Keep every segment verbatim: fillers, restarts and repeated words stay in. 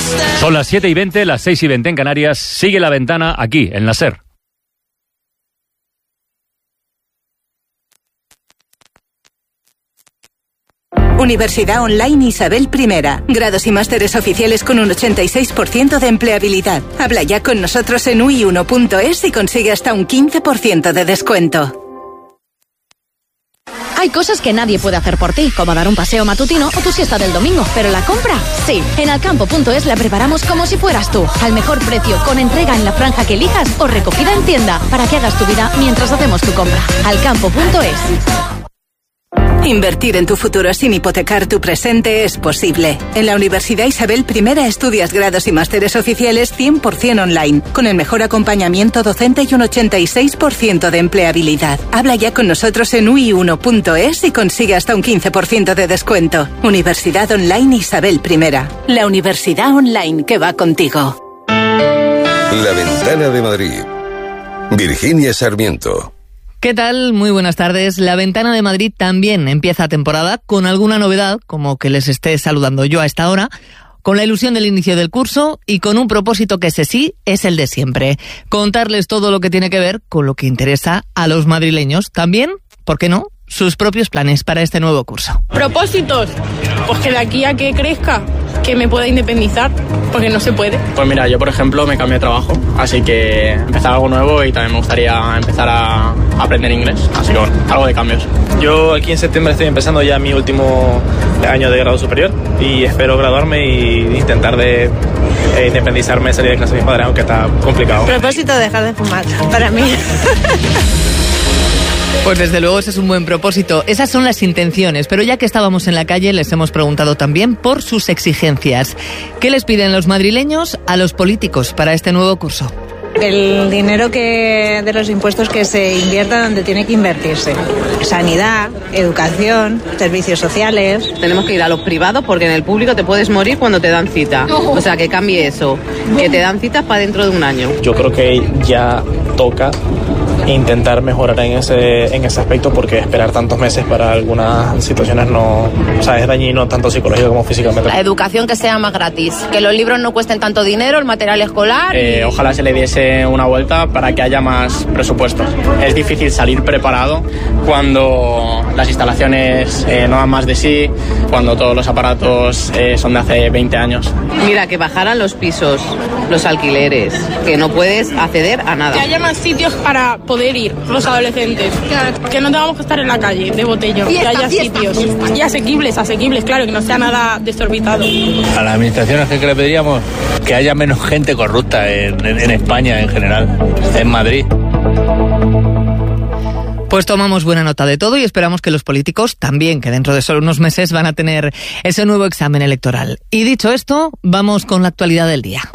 Son las siete y veinte, las seis y veinte en Canarias. Sigue La Ventana aquí, en la SER. Universidad Online Isabel I. Grados y másteres oficiales con un ochenta y seis por ciento de empleabilidad. Habla ya con nosotros en u i uno punto es y consigue hasta un quince por ciento de descuento. Hay cosas que nadie puede hacer por ti, como dar un paseo matutino o tu siesta del domingo. Pero la compra, sí. En alcampo punto es la preparamos como si fueras tú. Al mejor precio, con entrega en la franja que elijas o recogida en tienda, para que hagas tu vida mientras hacemos tu compra. alcampo punto es. Invertir en tu futuro sin hipotecar tu presente es posible. En la Universidad Isabel I estudias grados y másteres oficiales cien por ciento online, con el mejor acompañamiento docente y un ochenta y seis por ciento de empleabilidad. Habla ya con nosotros en u i uno punto es y consigue hasta un quince por ciento de descuento. Universidad Online Isabel I. La universidad online que va contigo. La Ventana de Madrid. Virginia Sarmiento. ¿Qué tal? Muy buenas tardes. La Ventana de Madrid también empieza temporada con alguna novedad, como que les esté saludando yo a esta hora, con la ilusión del inicio del curso y con un propósito que ese sí es el de siempre. Contarles todo lo que tiene que ver con lo que interesa a los madrileños. También, ¿por qué no?, sus propios planes para este nuevo curso. ¿Propósitos? Pues que de aquí a que crezca, que me pueda independizar, porque no se puede. Pues mira, yo por ejemplo me cambié de trabajo, así que empezar algo nuevo y también me gustaría empezar a aprender inglés, así que bueno, algo de cambios. Yo aquí en septiembre estoy empezando ya mi último año de grado superior y espero graduarme e intentar de eh, independizarme, salir de casa de mis padres, aunque está complicado. Propósito, dejar de fumar, para mí. Pues desde luego ese es un buen propósito. Esas son las intenciones, pero ya que estábamos en la calle les hemos preguntado también por sus exigencias. ¿Qué les piden los madrileños a los políticos para este nuevo curso? El dinero que de los impuestos que se invierta donde tiene que invertirse. Sanidad, educación, servicios sociales. Tenemos que ir a los privados porque en el público te puedes morir cuando te dan cita. O sea, que cambie eso. Que te dan citas para dentro de un año. Yo creo que ya toca intentar mejorar en ese en ese aspecto, porque esperar tantos meses para algunas situaciones no, o sea, es dañino tanto psicológico como físicamente. La educación que sea más gratis, que los libros no cuesten tanto dinero, el material escolar. Eh, ojalá se le diese una vuelta para que haya más presupuestos. Es difícil salir preparado cuando las instalaciones eh, no dan más de sí, cuando todos los aparatos eh, son de hace veinte años. Mira, que bajaran los pisos, los alquileres, que no puedes acceder a nada. Que haya más sitios para poder ir los adolescentes, que no tengamos que estar en la calle de botellón, fiesta, que haya fiesta, sitios fiesta. Y asequibles, asequibles, claro, que no sea nada desorbitado. A las administraciones que le pediríamos que haya menos gente corrupta en, en, en España en general, en Madrid. Pues tomamos buena nota de todo y esperamos que los políticos también, que dentro de solo unos meses van a tener ese nuevo examen electoral. Y dicho esto, vamos con la actualidad del día.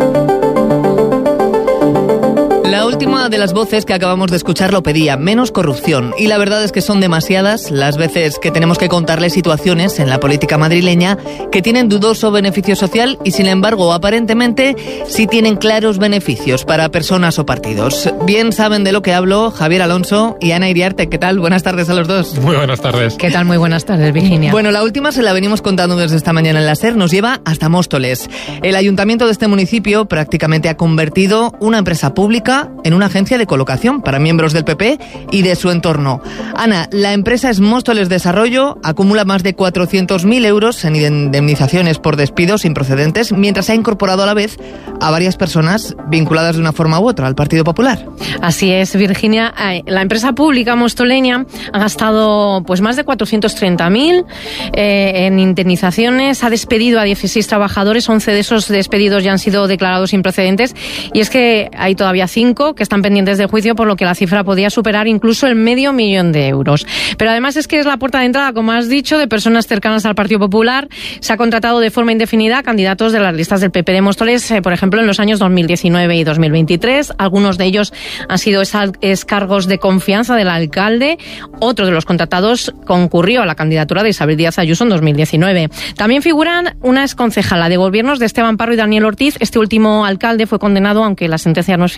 La última de las voces que acabamos de escuchar lo pedía, menos corrupción. Y la verdad es que son demasiadas las veces que tenemos que contarles situaciones en la política madrileña que tienen dudoso beneficio social y, sin embargo, aparentemente sí tienen claros beneficios para personas o partidos. Bien saben de lo que hablo Javier Alonso y Ana Iriarte. ¿Qué tal? Buenas tardes a los dos. Muy buenas tardes. ¿Qué tal? Muy buenas tardes, Virginia. Bueno, la última se la venimos contando desde esta mañana en la SER. Nos lleva hasta Móstoles. El ayuntamiento de este municipio prácticamente ha convertido una empresa pública en una agencia de colocación para miembros del P P y de su entorno. Ana, la empresa es Móstoles Desarrollo, acumula más de cuatrocientos mil euros en indemnizaciones por despidos improcedentes, mientras ha incorporado a la vez a varias personas vinculadas de una forma u otra al Partido Popular. Así es, Virginia. La empresa pública mostoleña ha gastado pues más de cuatrocientos treinta mil eh, en indemnizaciones, ha despedido a dieciséis trabajadores, once de esos despedidos ya han sido declarados improcedentes y es que hay todavía cinco que están pendientes de juicio, por lo que la cifra podía superar incluso el medio millón de euros. Pero además es que es la puerta de entrada, como has dicho, de personas cercanas al Partido Popular. Se ha contratado de forma indefinida a candidatos de las listas del P P de Móstoles, eh, por ejemplo, en los años dos mil diecinueve y dos mil veintitrés. Algunos de ellos han sido cargos de confianza del alcalde. Otro de los contratados concurrió a la candidatura de Isabel Díaz Ayuso en dos mil diecinueve. También figuran una exconcejala de gobiernos de Esteban Parro y Daniel Ortiz. Este último alcalde fue condenado, aunque la sentencia no es firme,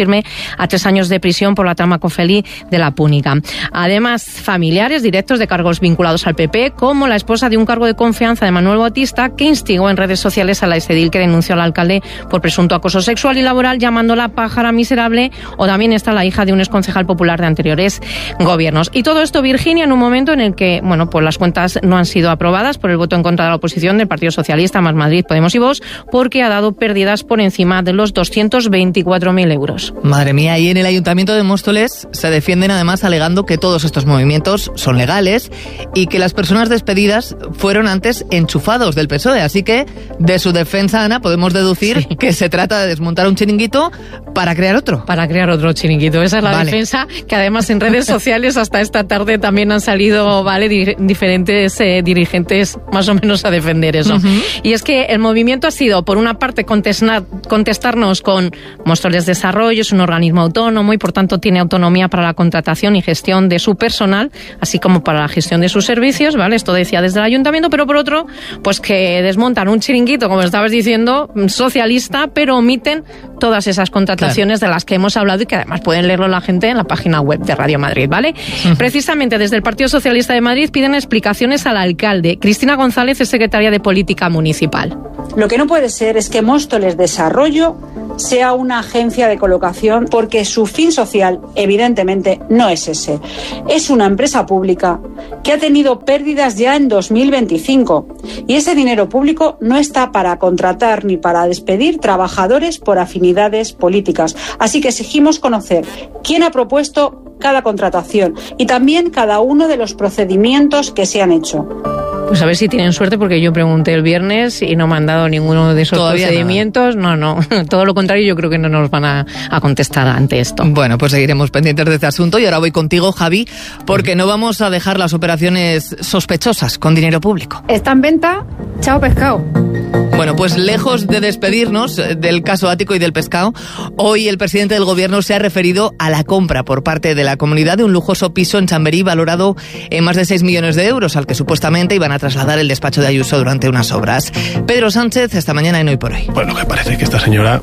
a tres años de prisión por la trama Coffelí de la Púnica. Además, familiares directos de cargos vinculados al P P, como la esposa de un cargo de confianza de Manuel Bautista, que instigó en redes sociales a la exedil que denunció al alcalde por presunto acoso sexual y laboral, llamándola pájara miserable, o también está la hija de un exconcejal popular de anteriores gobiernos. Y todo esto, Virginia, en un momento en el que, bueno, pues las cuentas no han sido aprobadas por el voto en contra de la oposición del Partido Socialista, Más Madrid, Podemos y Vox, porque ha dado pérdidas por encima de los doscientos veinticuatro mil euros. Madre mía, y en el Ayuntamiento de Móstoles se defienden además alegando que todos estos movimientos son legales y que las personas despedidas fueron antes enchufados del P S O E. Así que, de su defensa, Ana, podemos deducir sí. que se trata de desmontar un chiringuito para crear otro. Para crear otro chiringuito. Esa es la vale. defensa, que además en redes sociales hasta esta tarde también han salido, vale, di- diferentes eh, dirigentes más o menos a defender eso. Uh-huh. Y es que el movimiento ha sido, por una parte, contestar, contestarnos con Móstoles Desarrollo, es un organismo autónomo y por tanto tiene autonomía para la contratación y gestión de su personal, así como para la gestión de sus servicios, ¿vale? Esto decía desde el ayuntamiento, pero por otro, pues que desmontan un chiringuito, como estabas diciendo, socialista, pero omiten todas esas contrataciones claro. de las que hemos hablado y que además pueden leerlo la gente en la página web de Radio Madrid, ¿vale? Uh-huh. Precisamente desde el Partido Socialista de Madrid piden explicaciones al alcalde. Cristina González es secretaria de Política Municipal. Lo que no puede ser es que Móstoles Desarrollo sea una agencia de colocación, porque su fin social, evidentemente, no es ese. Es una empresa pública que ha tenido pérdidas ya en dos mil veinticinco y ese dinero público no está para contratar ni para despedir trabajadores por afinidades políticas. Así que exigimos conocer quién ha propuesto cada contratación y también cada uno de los procedimientos que se han hecho. Pues a ver si tienen suerte, porque yo pregunté el viernes y no me han dado ninguno de esos Todavía procedimientos. Nada. No, no, todo lo contrario, yo creo que no nos van a, a contestar ante esto. Bueno, pues seguiremos pendientes de este asunto y ahora voy contigo, Javi, porque no vamos a dejar las operaciones sospechosas con dinero público. Está en venta, chao pescado. Bueno, pues lejos de despedirnos del caso Ático y del pescado, hoy el presidente del gobierno se ha referido a la compra por parte de la comunidad de un lujoso piso en Chamberí valorado en más de seis millones de euros, al que supuestamente iban a trasladar el despacho de Ayuso durante unas obras. Pedro Sánchez, esta mañana en Hoy por Hoy. Bueno, que parece que esta señora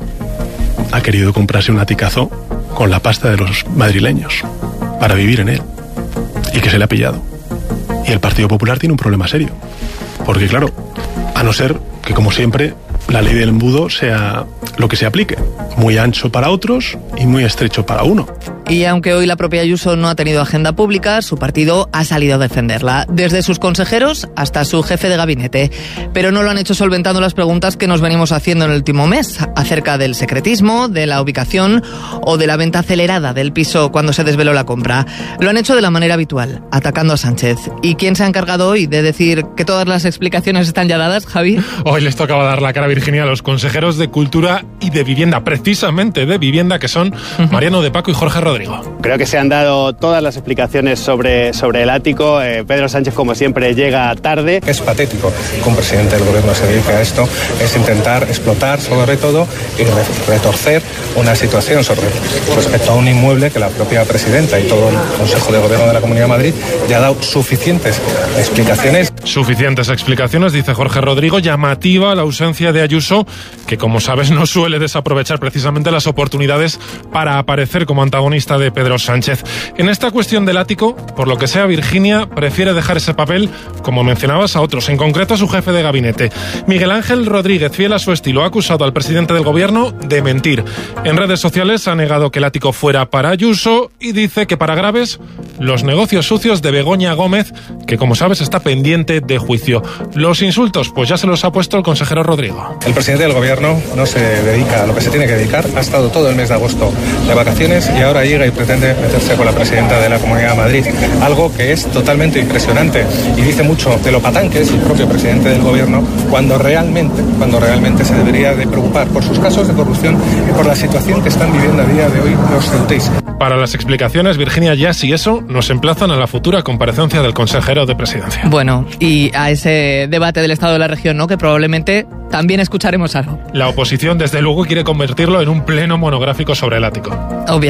ha querido comprarse un aticazo con la pasta de los madrileños para vivir en él, y que se le ha pillado. Y el Partido Popular tiene un problema serio, porque claro, a no ser que, como siempre, la ley del embudo sea lo que se aplique, muy ancho para otros y muy estrecho para uno. Y aunque hoy la propia Ayuso no ha tenido agenda pública, su partido ha salido a defenderla, desde sus consejeros hasta su jefe de gabinete. Pero no lo han hecho solventando las preguntas que nos venimos haciendo en el último mes, acerca del secretismo, de la ubicación o de la venta acelerada del piso cuando se desveló la compra. Lo han hecho de la manera habitual, atacando a Sánchez. ¿Y quién se ha encargado hoy de decir que todas las explicaciones están ya dadas, Javi? Hoy les tocaba dar la cara, Virginia, a los consejeros de Cultura y de Vivienda, precisamente de Vivienda, que son Mariano de Paco y Jorge Rodríguez. Creo que se han dado todas las explicaciones sobre, sobre el ático. Eh, Pedro Sánchez, como siempre, llega tarde. Es patético que un presidente del gobierno se dedique a esto, es intentar explotar sobre todo y re retorcer una situación sobre, respecto a un inmueble que la propia presidenta y todo el Consejo de Gobierno de la Comunidad de Madrid ya ha dado suficientes explicaciones. Suficientes explicaciones, dice Jorge Rodrigo. Llamativa la ausencia de Ayuso, que, como sabes, no suele desaprovechar precisamente las oportunidades para aparecer como antagonista de Pedro Sánchez. En esta cuestión del ático, por lo que sea, Virginia prefiere dejar ese papel, como mencionabas, a otros, en concreto a su jefe de gabinete. Miguel Ángel Rodríguez, fiel a su estilo, ha acusado al presidente del gobierno de mentir. En redes sociales ha negado que el ático fuera para Ayuso y dice que, para graves, los negocios sucios de Begoña Gómez, que, como sabes, está pendiente de juicio. Los insultos, pues ya se los ha puesto el consejero Rodrigo. El presidente del gobierno no se dedica a lo que se tiene que dedicar, ha estado todo el mes de agosto de vacaciones y ahora llega y pretende meterse con la presidenta de la Comunidad de Madrid, algo que es totalmente impresionante y dice mucho de lo patán que es el propio presidente del gobierno, cuando realmente, cuando realmente se debería de preocupar por sus casos de corrupción y por la situación que están viviendo a día de hoy los ceutíes. Para las explicaciones, Virginia, ya si eso, nos emplazan a la futura comparecencia del consejero de Presidencia. Bueno, y a ese debate del estado de la región, ¿no?, que probablemente también escucharemos algo. La oposición, desde luego, quiere convertirlo en un pleno monográfico sobre el ático. Obviamente.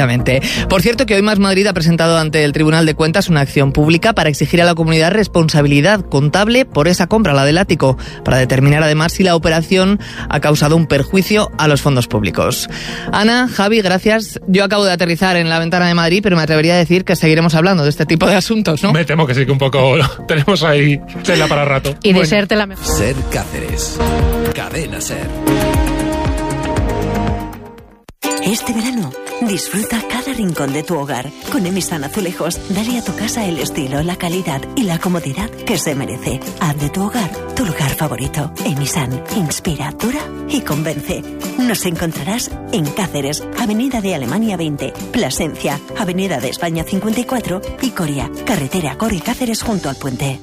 Por cierto, que hoy Más Madrid ha presentado ante el Tribunal de Cuentas una acción pública para exigir a la comunidad responsabilidad contable por esa compra, la del ático, para determinar además si la operación ha causado un perjuicio a los fondos públicos. Ana, Javi, gracias. Yo acabo de aterrizar en la Ventana de Madrid, pero me atrevería a decir que seguiremos hablando de este tipo de asuntos, ¿no? Me temo que sí, que un poco tenemos ahí tela para rato. Y de bueno. Ser tela mejor. Ser Cáceres. Cadena Ser. Este verano, disfruta cada rincón de tu hogar. Con Emisan Azulejos, dale a tu casa el estilo, la calidad y la comodidad que se merece. Haz de tu hogar tu lugar favorito. Emisan, inspira, dura y convence. Nos encontrarás en Cáceres, Avenida de Alemania veinte, Plasencia, Avenida de España cincuenta y cuatro y Coria, carretera Coria-Cáceres junto al puente.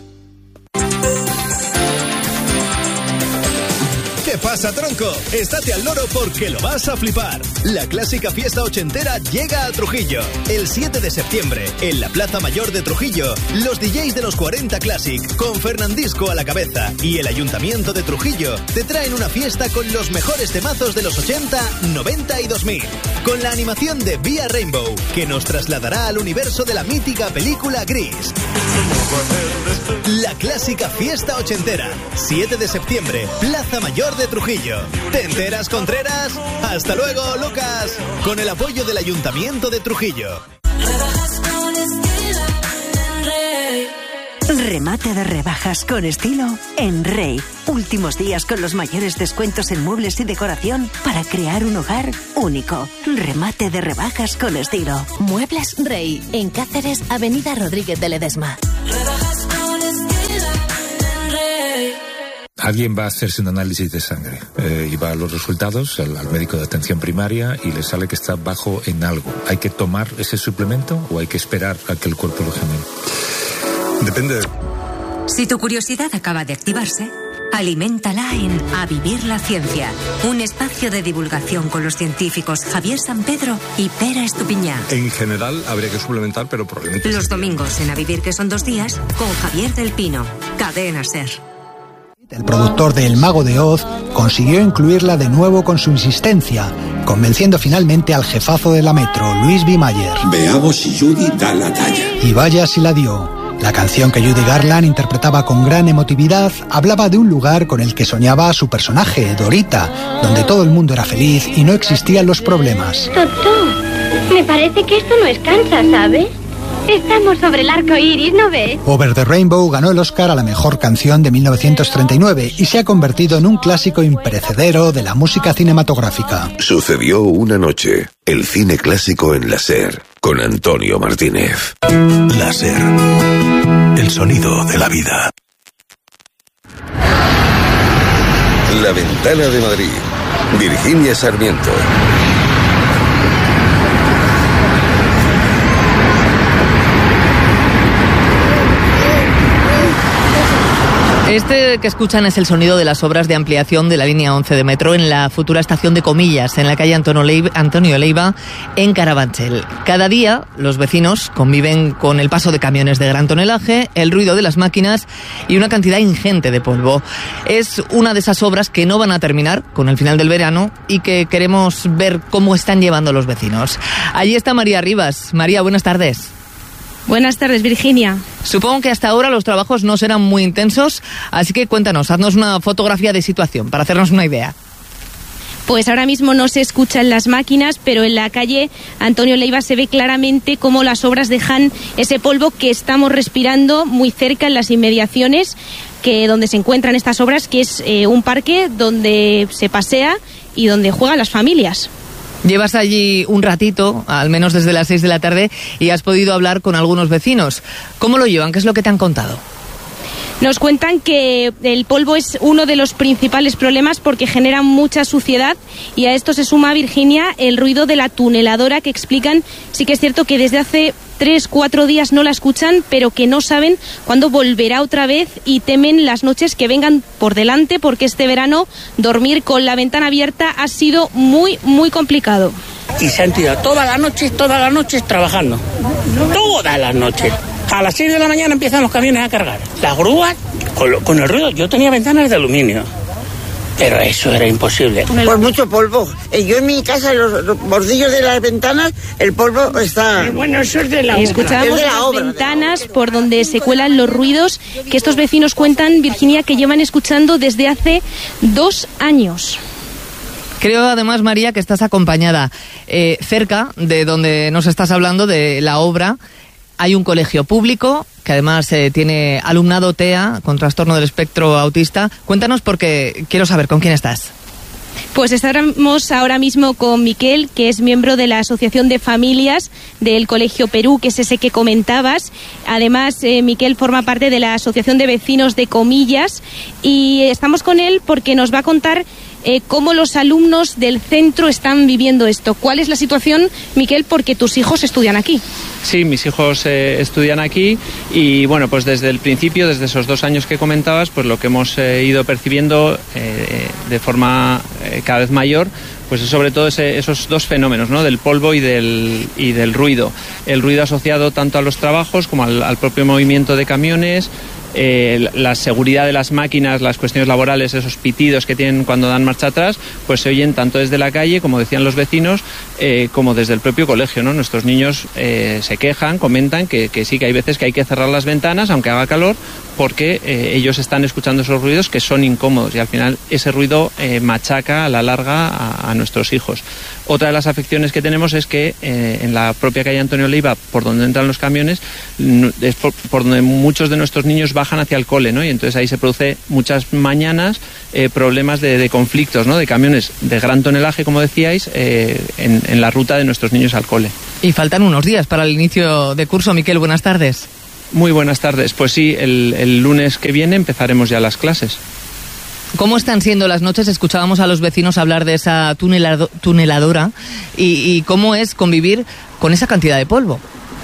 ¿Qué pasa, tronco? Estate al loro porque lo vas a flipar. La clásica fiesta ochentera llega a Trujillo. El siete de septiembre, en la Plaza Mayor de Trujillo, los D Js de los cuarenta Classic, con Fernandisco a la cabeza, y el Ayuntamiento de Trujillo, te traen una fiesta con los mejores temazos de los ochenta, noventa y dos mil. Con la animación de Vía Rainbow, que nos trasladará al universo de la mítica película Gris. La clásica fiesta ochentera, siete de septiembre, Plaza Mayor de Trujillo. ¿Te enteras, Contreras? Hasta luego, Lucas. Con el apoyo del Ayuntamiento de Trujillo. Remate de rebajas con estilo en Rey. Últimos días con los mayores descuentos en muebles y decoración para crear un hogar único. Remate de rebajas con estilo. Muebles Rey, en Cáceres, Avenida Rodríguez de Ledesma. Alguien va a hacerse un análisis de sangre eh, y va a los resultados al, al médico de atención primaria y le sale que está bajo en algo. ¿Hay que tomar ese suplemento o hay que esperar a que el cuerpo lo genere? Depende. Si tu curiosidad acaba de activarse, aliméntala en A Vivir la Ciencia, un espacio de divulgación con los científicos Javier San Pedro y Pera Estupiñá. En general habría que suplementar, pero probablemente... Los domingos en A Vivir, que son dos días, con Javier del Pino, Cadena Ser. El productor de El Mago de Oz consiguió incluirla de nuevo con su insistencia, convenciendo finalmente al jefazo de la Metro, Luis B. Mayer. Veamos si Judy da la talla. Y vaya si la dio. La canción que Judy Garland interpretaba con gran emotividad hablaba de un lugar con el que soñaba su personaje, Dorita, donde todo el mundo era feliz y no existían los problemas. Totó, me parece que esto no es Kansas, ¿sabes? Estamos sobre el arco iris, ¿no ves? Over the Rainbow ganó el Oscar a la mejor canción de mil novecientos treinta y nueve y se ha convertido en un clásico imperecedero de la música cinematográfica. Sucedió una noche, el cine clásico en la SER, con Antonio Martínez. La SER, el sonido de la vida. La Ventana de Madrid, Virginia Sarmiento. Este que escuchan es el sonido de las obras de ampliación de la línea once de metro en la futura estación de Comillas, en la calle Antonio Leiva, en Carabanchel. Cada día los vecinos conviven con el paso de camiones de gran tonelaje, el ruido de las máquinas y una cantidad ingente de polvo. Es una de esas obras que no van a terminar con el final del verano y que queremos ver cómo están llevando los vecinos. Allí está María Rivas. María, buenas tardes. Buenas tardes, Virginia. Supongo que hasta ahora los trabajos no serán muy intensos, así que cuéntanos, haznos una fotografía de situación para hacernos una idea. Pues ahora mismo no se escuchan las máquinas, pero en la calle Antonio Leiva se ve claramente cómo las obras dejan ese polvo que estamos respirando muy cerca en las inmediaciones que donde se encuentran estas obras, que es eh, un parque donde se pasea y donde juegan las familias. Llevas allí un ratito, al menos desde las seis de la tarde, y has podido hablar con algunos vecinos. ¿Cómo lo llevan? ¿Qué es lo que te han contado? Nos cuentan que el polvo es uno de los principales problemas porque genera mucha suciedad y a esto se suma, Virginia, el ruido de la tuneladora que explican, sí que es cierto que desde hace tres, cuatro días no la escuchan, pero que no saben cuándo volverá otra vez y temen las noches que vengan por delante porque este verano dormir con la ventana abierta ha sido muy, muy complicado. Y se han tirado todas las noches, todas las noches trabajando. Todas las noches. A las seis de la mañana empiezan los camiones a cargar. Las grúas, con, lo, con el ruido, yo tenía ventanas de aluminio. Pero eso era imposible. Pues mucho polvo. Yo en mi casa, los, los bordillos de las ventanas, el polvo está... Eh, bueno, eso es de la obra. Escuchábamos Es de la las obra, ventanas por donde se cuelan los ruidos que estos vecinos cuentan, Virginia, que llevan escuchando desde hace dos años. Creo además, María, que estás acompañada. Eh, cerca de donde nos estás hablando, de la obra, hay un colegio público que además eh, tiene alumnado T E A con trastorno del espectro autista. Cuéntanos, porque quiero saber con quién estás. Pues estamos ahora mismo con Miquel, que es miembro de la Asociación de Familias del Colegio Perú, que es ese que comentabas. Además, eh, Miquel forma parte de la Asociación de Vecinos de Comillas, y estamos con él porque nos va a contar eh, cómo los alumnos del centro están viviendo esto. ¿Cuál es la situación, Miquel? Porque tus hijos estudian aquí. Sí, mis hijos eh, estudian aquí y bueno, pues desde el principio, desde esos dos años que comentabas, pues lo que hemos eh, ido percibiendo eh, de forma eh, cada vez mayor, pues es sobre todo ese, esos dos fenómenos, ¿no? Del polvo y del, y del ruido. El ruido asociado tanto a los trabajos como al, al propio movimiento de camiones, eh, la seguridad de las máquinas, las cuestiones laborales, esos pitidos que tienen cuando dan marcha atrás, pues se oyen tanto desde la calle, como decían los vecinos, eh, como desde el propio colegio, ¿no? Nuestros niños eh, se quejan, comentan que, que sí, que hay veces que hay que cerrar las ventanas, aunque haga calor, porque eh, ellos están escuchando esos ruidos que son incómodos y al final ese ruido eh, machaca a la larga a, a nuestros hijos. Otra de las afecciones que tenemos es que eh, en la propia calle Antonio Leiva, por donde entran los camiones, es por, por donde muchos de nuestros niños bajan hacia el cole, ¿no? Y entonces ahí se produce muchas mañanas eh, problemas de, de conflictos, ¿no? De camiones de gran tonelaje, como decíais, eh, en, en la ruta de nuestros niños al cole. Y faltan unos días para el inicio de curso. Miquel, buenas tardes. Muy buenas tardes. Pues sí, el, el lunes que viene empezaremos ya las clases. ¿Cómo están siendo las noches? Escuchábamos a los vecinos hablar de esa tunelado, tuneladora y, y cómo es convivir con esa cantidad de polvo.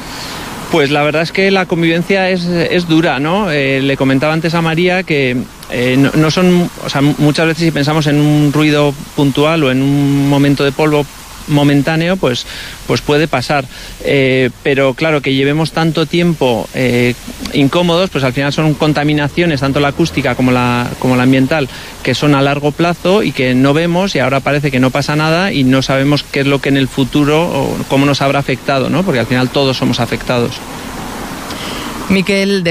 Pues la verdad es que la convivencia es, es dura, ¿no? Eh, le comentaba antes a María que eh, no, no son, o sea, muchas veces si pensamos en un ruido puntual o en un momento de polvo momentáneo, pues, pues puede pasar. Eh, pero claro, que llevemos tanto tiempo eh, incómodos, pues al final son contaminaciones, tanto la acústica como la, como la ambiental, que son a largo plazo y que no vemos y ahora parece que no pasa nada y no sabemos qué es lo que en el futuro o cómo nos habrá afectado, ¿no? Porque al final todos somos afectados. Miquel, de